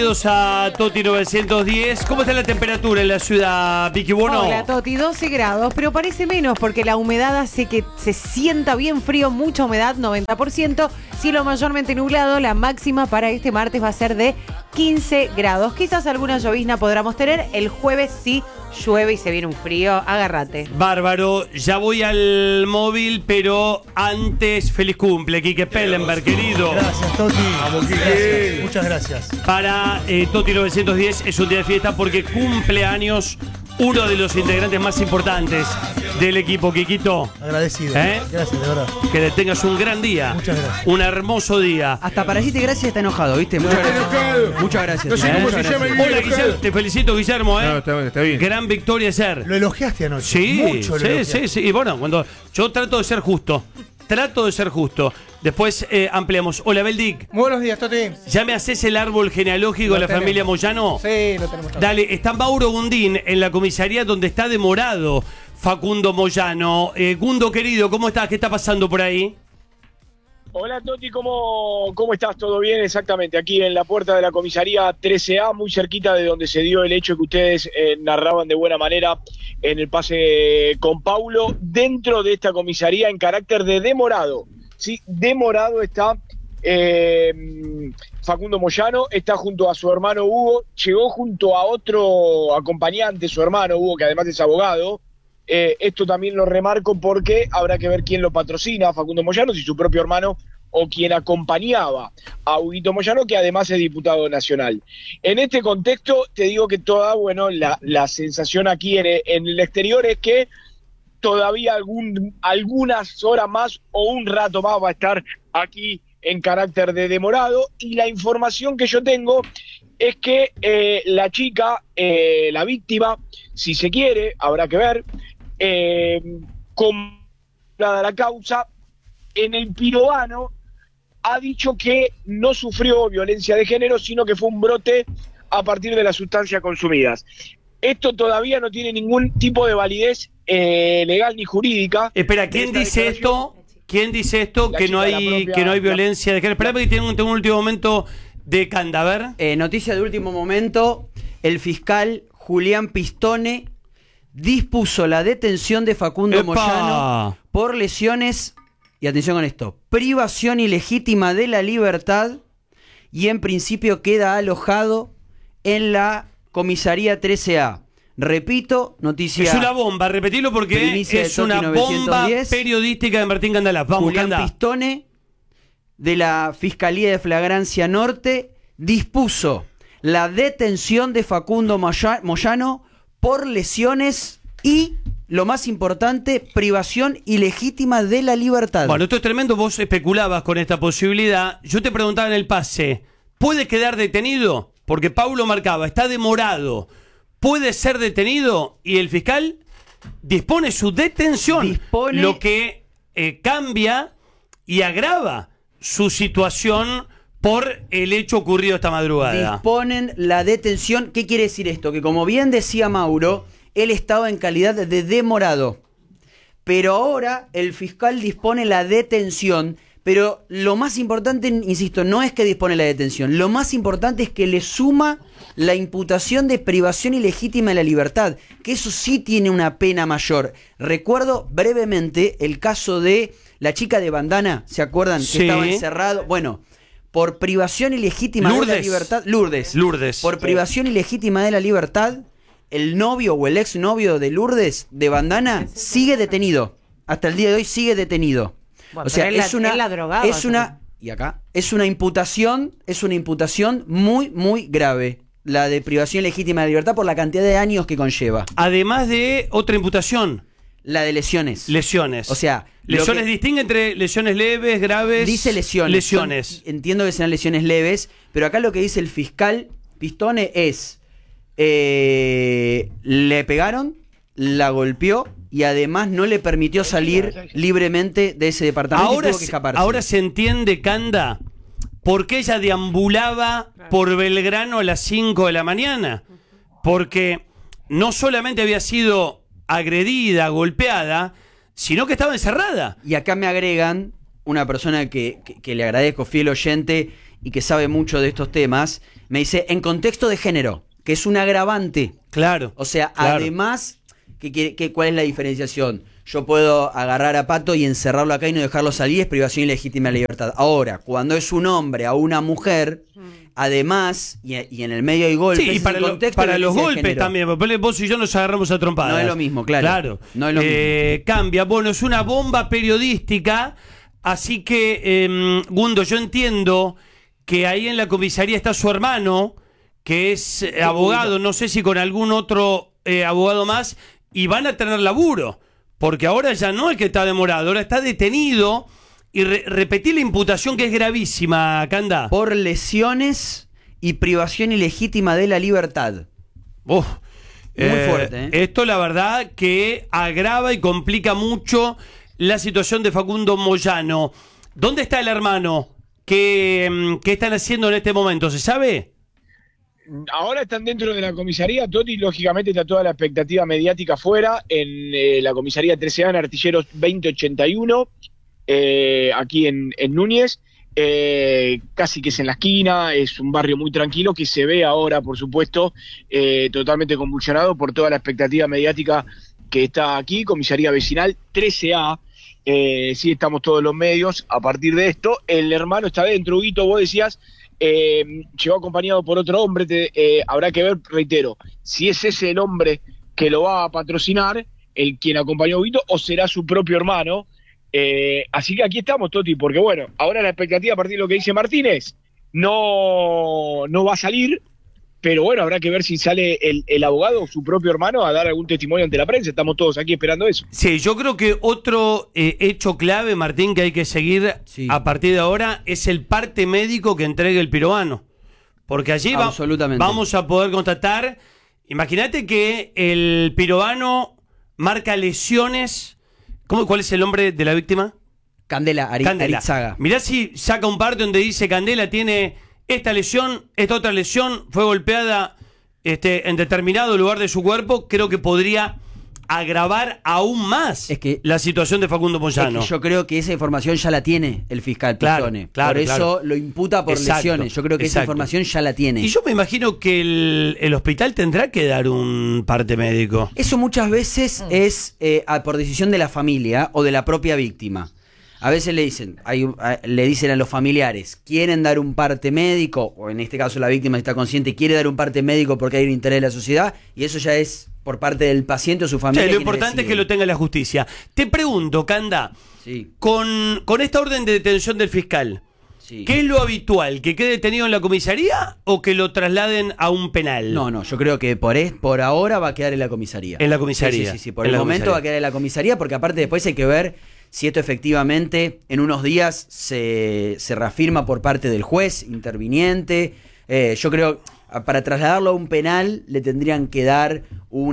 Bienvenidos a Toti 910. ¿Cómo está la temperatura en la ciudad, Vicky Bono? Hola, Toti, 12 grados, pero parece menos porque la humedad hace que se sienta bien frío, mucha humedad, 90%, cielo mayormente nublado. La máxima para este martes va a ser de 15 grados. Quizás alguna llovizna podamos tener. El jueves sí llueve y se viene un frío. Agárrate. Bárbaro, ya voy al móvil, pero antes, feliz cumple, Quique Pellenberg, querido. Gracias, Toti. Vamos, Quique. Gracias. Muchas gracias. Para Toti 910 es un día de fiesta porque cumple años uno de los integrantes más importantes del equipo, Quiquito. Agradecido. Gracias, de verdad. Que tengas un gran día. Muchas gracias. Un hermoso día. Hasta para decirte gracias está enojado, ¿viste? Muchas gracias. Muchas gracias. No sé cómo se llama el Hola, Guillermo. Te felicito, Guillermo. No, está bien. Gran victoria ayer. Lo elogiaste anoche. Sí, Mucho lo elogiaste. sí. Y bueno, cuando yo trato de ser justo. Después ampliamos. Hola, Beldic. Muy buenos días, Toti. ¿Ya me haces el árbol genealógico de la tenemos. familia Moyano? Sí, lo tenemos todo. Dale, está Mauro Gundín en la comisaría donde está demorado Facundo Moyano. Gundo, querido, ¿cómo estás? ¿Qué está pasando por ahí? Hola Toti, ¿cómo estás? ¿Todo bien? Exactamente, aquí en la puerta de la comisaría 13A, muy cerquita de donde se dio el hecho que ustedes narraban de buena manera en el pase con Paulo, dentro de esta comisaría en carácter de demorado. Sí, demorado está Facundo Moyano, está junto a su hermano Hugo, llegó junto a otro acompañante, su hermano Hugo, que además es abogado. Esto también lo remarco porque habrá que ver quién lo patrocina a Facundo Moyano, si su propio hermano o quien acompañaba a Huguito Moyano, que además es diputado nacional. En este contexto te digo que la sensación aquí en el exterior es que todavía algunas horas más o un rato más va a estar aquí en carácter de demorado, y la información que yo tengo es que la chica, la víctima, si se quiere, habrá que ver, con la causa, en el pirobano ha dicho que no sufrió violencia de género, sino que fue un brote a partir de las sustancias consumidas. Esto todavía no tiene ningún tipo de validez legal ni jurídica. Espera, ¿quién dice esto? ¿Quién dice esto? La Que no chica, hay la que no hay violencia de género. Espera, porque tengo un último momento de Candaver. Noticia de último momento. El fiscal Julián Pistone dispuso la detención de Facundo ¡Epa! Moyano por lesiones, y atención con esto, privación ilegítima de la libertad, y en principio queda alojado en la comisaría 13A. Repito, noticia... Es una bomba, repetilo porque primicia es de Toti una bomba 910. periodística de Martín Candalás. Vamos, Julián Canda. Pistone, de la Fiscalía de Flagrancia Norte, dispuso la detención de Facundo Moyano por lesiones y, lo más importante, privación ilegítima de la libertad. Bueno, esto es tremendo. Vos especulabas con esta posibilidad. Yo te preguntaba en el pase, ¿puede quedar detenido? Porque Paulo marcaba, está demorado. ¿Puede ser detenido? Y el fiscal dispone su detención, lo que cambia y agrava su situación por el hecho ocurrido esta madrugada. Disponen la detención. ¿Qué quiere decir esto? Que, como bien decía Mauro, él estaba en calidad de demorado. Pero ahora el fiscal dispone la detención. Pero lo más importante, insisto, no es que dispone la detención. Lo más importante es que le suma la imputación de privación ilegítima de la libertad, que eso sí tiene una pena mayor. Recuerdo brevemente el caso de la chica de bandana, ¿se acuerdan? Sí. Que estaba encerrado. Bueno, por privación ilegítima de la libertad... Lourdes. Por privación ilegítima de la libertad, el novio o el exnovio de Lourdes, de bandana, sigue detenido. Hasta el día de hoy sigue detenido. Bueno, o sea, él la drogaba, es una imputación muy, muy grave, la de privación legítima de libertad, por la cantidad de años que conlleva. Además de otra imputación. La de lesiones. Lesiones. O sea, lesiones distingue entre lesiones leves, graves. Dice lesiones. Lesiones. Entiendo que serán lesiones leves, pero acá lo que dice el fiscal Pistone es: le pegaron, la golpeó y además no le permitió salir libremente de ese departamento. Ahora, y tuvo que escaparse. ahora se entiende, Canda, por qué ella deambulaba por Belgrano a las 5 de la mañana. Porque no solamente había sido agredida, golpeada, sino que estaba encerrada. Y acá me agregan una persona que le agradezco, fiel oyente y que sabe mucho de estos temas, me dice, en contexto de género, que es un agravante. Claro. O sea, claro. además, ¿cuál es la diferenciación? Yo puedo agarrar a Pato y encerrarlo acá y no dejarlo salir, es privación ilegítima de libertad. Ahora, cuando es un hombre a una mujer, además, y en el medio hay golpes, Sí, y para, para los golpes también, porque vos y yo nos agarramos a trompadas. No es lo mismo, claro. No es lo mismo. Cambia. Bueno, es una bomba periodística, así que, Gundo, yo entiendo que ahí en la comisaría está su hermano, que es abogado, no sé si con algún otro abogado más, y van a tener laburo, porque ahora ya no es que está demorado, ahora está detenido, y repetí la imputación que es gravísima, Canda. Por lesiones y privación ilegítima de la libertad. Muy fuerte, ¿eh? Esto la verdad que agrava y complica mucho la situación de Facundo Moyano. ¿Dónde está el hermano? ¿Qué están haciendo en este momento? ¿Se sabe? Ahora están dentro de la comisaría, Toti, lógicamente está toda la expectativa mediática afuera, en la comisaría 13A, en Artilleros 2081, aquí en Núñez, casi que es en la esquina, es un barrio muy tranquilo que se ve ahora, por supuesto, totalmente convulsionado por toda la expectativa mediática que está aquí, comisaría vecinal 13A. Sí, estamos todos los medios a partir de esto. El hermano está dentro, Huguito, vos decías, llegó acompañado por otro hombre, habrá que ver, reitero, si es ese el hombre que lo va a patrocinar, el quien acompañó a Huguito, o será su propio hermano. Así que aquí estamos, Toti, porque bueno, ahora la expectativa a partir de lo que dice Martínez no va a salir, pero bueno, habrá que ver si sale el abogado o su propio hermano a dar algún testimonio ante la prensa. Estamos todos aquí esperando eso. Sí, yo creo que otro hecho clave, Martín, que hay que seguir a partir de ahora es el parte médico que entregue el pirobano. Porque allí vamos a poder constatar, imagínate que el pirobano marca lesiones. ¿Cuál es el nombre de la víctima? Candela, Arizaga. Mirá si saca un parte donde dice Candela tiene esta lesión, esta otra lesión, fue golpeada en determinado lugar de su cuerpo, creo que podría agravar aún más la situación de Facundo Moyano. Es que yo creo que esa información ya la tiene el fiscal Pistone. Por eso lo imputa por lesiones. Yo creo que esa información ya la tiene. Y yo me imagino que el hospital tendrá que dar un parte médico. Eso muchas veces es por decisión de la familia o de la propia víctima. A veces le dicen a los familiares, quieren dar un parte médico, o en este caso la víctima está consciente, quiere dar un parte médico porque hay un interés de la sociedad, y eso ya es por parte del paciente o su familia. Lo importante es que lo tenga la justicia. Te pregunto, Canda, con esta orden de detención del fiscal, ¿qué es lo habitual? ¿Que quede detenido en la comisaría o que lo trasladen a un penal? No, yo creo que por ahora va a quedar en la comisaría. En la comisaría. Sí, por el momento va a quedar en la comisaría, porque aparte después hay que ver si esto efectivamente en unos días se reafirma por parte del juez interviniente. Yo creo, para trasladarlo a un penal le tendrían que dar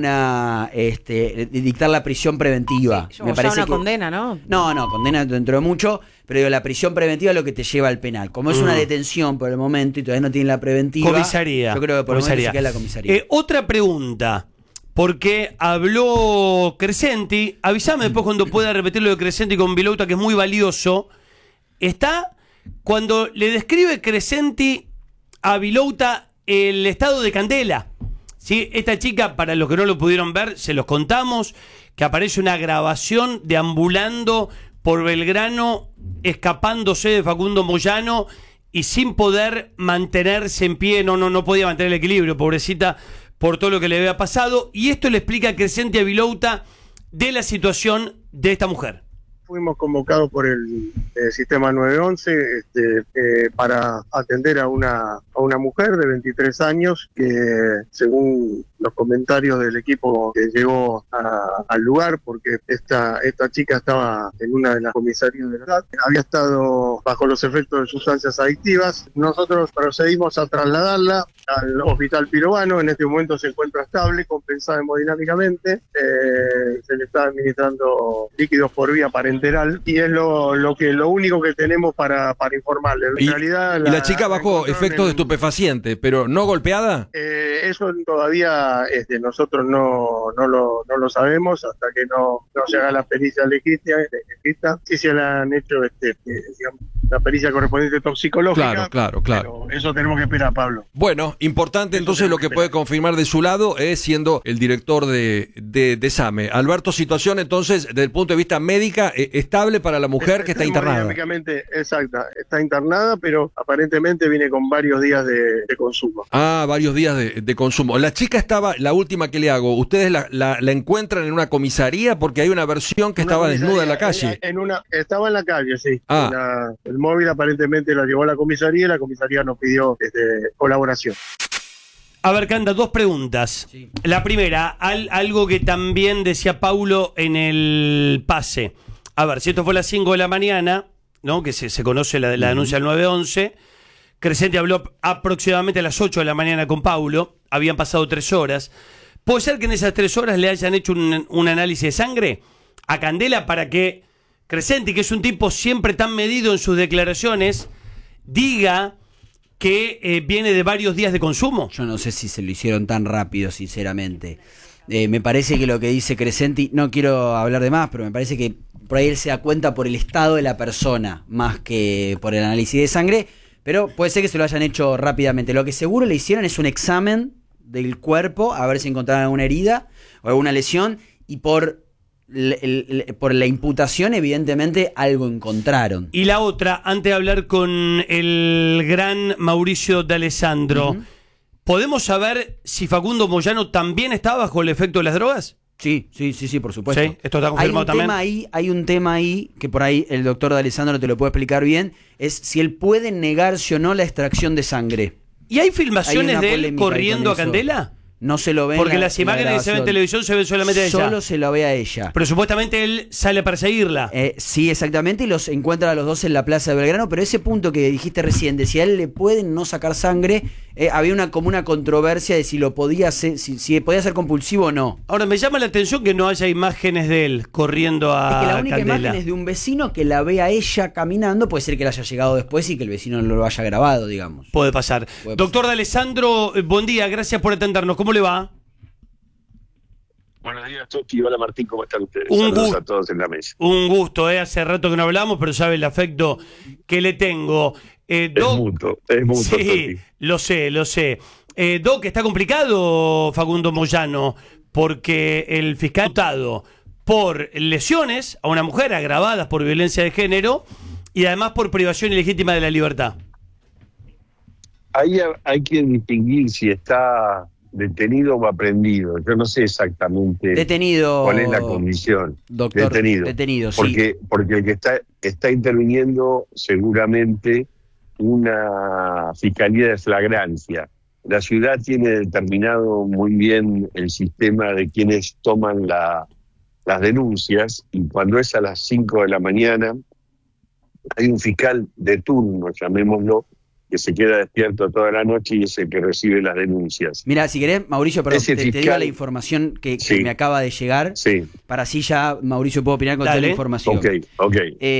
dictar la prisión preventiva. Sí, me parece una condena, ¿no? No, condena dentro de mucho, pero digo, la prisión preventiva es lo que te lleva al penal. Como es una detención por el momento y todavía no tiene la preventiva, comisaría. Yo creo que por el momento se queda en la comisaría. Otra pregunta. Porque habló Crescenti, avísame después cuando pueda repetir lo de Crescenti con Vilouta, que es muy valioso. Está cuando le describe Crescenti a Vilouta el estado de Candela. ¿Sí? Esta chica, para los que no lo pudieron ver, se los contamos, que aparece una grabación deambulando por Belgrano, escapándose de Facundo Moyano y sin poder mantenerse en pie, no podía mantener el equilibrio, pobrecita, por todo lo que le había pasado, y esto le explica Crescenti a Vilouta de la situación de esta mujer. Fuimos convocados por el sistema 911 para atender a una mujer de 23 años que, según los comentarios del equipo que llegó al lugar, porque esta chica estaba en una de las comisarías de la ciudad, había estado bajo los efectos de sustancias adictivas. Nosotros procedimos a trasladarla al hospital pirobano. En este momento se encuentra estable, compensada hemodinámicamente, se le está administrando líquidos por vía parenteral y es lo único que tenemos para informarle. En realidad, ¿Y la chica bajo efectos de estupefaciente, pero no golpeada? Eso todavía nosotros no lo sabemos hasta que no se haga la pericia legista. Sí se le han hecho digamos, la pericia correspondiente toxicológica. Claro. Pero eso tenemos que esperar, Pablo. Bueno, importante entonces lo que puede confirmar de su lado es siendo el director de SAME. Alberto, situación entonces, desde el punto de vista médica, estable para la mujer que está internada. Dinámicamente, exacta, está internada, pero aparentemente viene con varios días de consumo. Ah, varios días de consumo. La chica estaba, la última que le hago, ¿ustedes la encuentran en una comisaría? Porque hay una versión que estaba desnuda en la calle. Estaba en la calle, sí. Ah. El móvil aparentemente la llevó a la comisaría y la comisaría nos pidió colaboración. A ver, Canda, dos preguntas. Sí. La primera, algo que también decía Paulo en el pase. A ver, si esto fue a las 5 de la mañana, ¿no? Que se conoce la denuncia del 911. Crescenti habló aproximadamente a las 8 de la mañana con Paulo. Habían pasado 3 horas. ¿Puede ser que en esas 3 horas le hayan hecho un análisis de sangre a Candela para que Crescenti, que es un tipo siempre tan medido en sus declaraciones, diga que viene de varios días de consumo? Yo no sé si se lo hicieron tan rápido, sinceramente. Me parece que lo que dice Crescenti, no quiero hablar de más, pero me parece que por ahí él se da cuenta por el estado de la persona, más que por el análisis de sangre, pero puede ser que se lo hayan hecho rápidamente. Lo que seguro le hicieron es un examen del cuerpo, a ver si encontraron alguna herida o alguna lesión, y por la imputación, evidentemente, algo encontraron. Y la otra, antes de hablar con el gran Mauricio D'Alessandro, ¿podemos saber si Facundo Moyano también está bajo el efecto de las drogas? Sí, por supuesto. Sí, esto está confirmado también. Hay un tema ahí, que por ahí el doctor D'Alessandro te lo puede explicar bien, es si él puede negarse o no la extracción de sangre. ¿Y hay filmaciones de él corriendo a Candela? No se lo ve. Porque las imágenes que se ven en televisión se ven solamente a ella. Solo se lo ve a ella. Pero supuestamente él sale a perseguirla. Sí, exactamente, y los encuentra a los dos en la Plaza de Belgrano, pero ese punto que dijiste recién, de si a él le pueden no sacar sangre, había como una controversia de si lo podía hacer, si podía ser compulsivo o no. Ahora, me llama la atención que no haya imágenes de él corriendo a Candela. Es que la única imagen es de un vecino que la ve a ella caminando, puede ser que le haya llegado después y que el vecino no lo haya grabado, digamos. Puede pasar. Doctor D'Alessandro, buen día, gracias por atendernos. ¿Cómo le va? Buenos días, Toti. Hola, Martín, ¿cómo están ustedes? Saludos a todos en la mesa. Un gusto, hace rato que no hablamos, pero sabe el afecto que le tengo. Doc, es mutuo. Sí, Toti. Lo sé. Doc, está complicado Facundo Moyano, porque el fiscal imputado por lesiones a una mujer agravadas por violencia de género y además por privación ilegítima de la libertad. Ahí hay que distinguir si está detenido o aprendido. Yo no sé exactamente detenido, cuál es la condición. Doctor, detenido, porque el que está interviniendo seguramente una fiscalía de flagrancia. La ciudad tiene determinado muy bien el sistema de quienes toman las denuncias, y cuando es a las 5 de la mañana hay un fiscal de turno, llamémoslo, que se queda despierto toda la noche y es el que recibe las denuncias. Mira, si querés, Mauricio, perdón, te digo la información que me acaba de llegar, para así ya Mauricio puedo opinar con toda la información. Ok.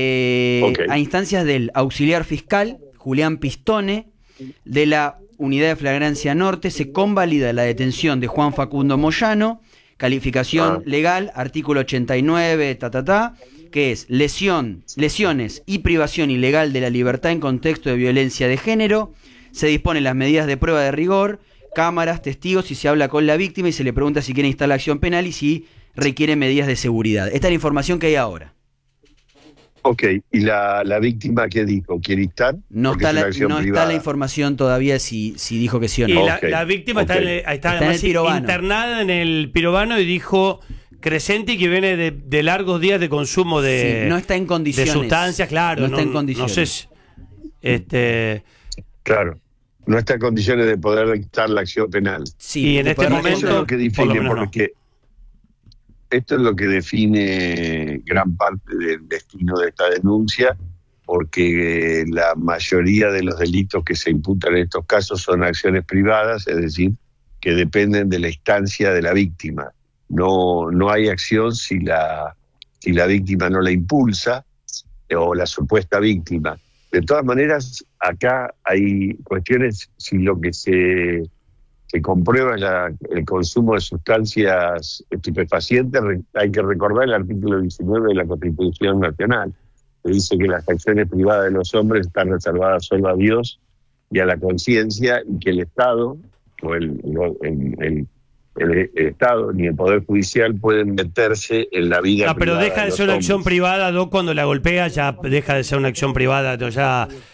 A instancias del auxiliar fiscal Julián Pistone, de la Unidad de Flagrancia Norte, se convalida la detención de Juan Facundo Moyano, calificación legal, artículo 89, que es lesiones y privación ilegal de la libertad en contexto de violencia de género. Se disponen las medidas de prueba de rigor, cámaras, testigos, y se habla con la víctima y se le pregunta si quiere instalar acción penal y si requiere medidas de seguridad. Esta es la información que hay ahora. Ok, ¿y la víctima qué dijo? ¿Quiere estar? No está la información todavía si dijo que sí o no. Y la víctima está además internada en el Pirovano y dijo Crescenti que viene de largos días de consumo de, no está en condiciones, de sustancias, claro. No está en condiciones. No sé, claro, no está en condiciones de poder dictar la acción penal. Sí, y en este momento eso es lo que define, porque esto es lo que define gran parte del destino de esta denuncia, porque la mayoría de los delitos que se imputan en estos casos son acciones privadas, es decir, que dependen de la instancia de la víctima. No hay acción si la víctima no la impulsa, o la supuesta víctima. De todas maneras, acá hay cuestiones, si lo que se comprueba el consumo de sustancias estupefacientes, hay que recordar el artículo 19 de la Constitución Nacional, que dice que las acciones privadas de los hombres están reservadas solo a Dios y a la conciencia, y que el Estado o el Estado ni el Poder Judicial pueden meterse en la vida pero privada deja de los ser una acción hombres. privada, Doc, cuando la golpea ya deja de ser una acción privada, ya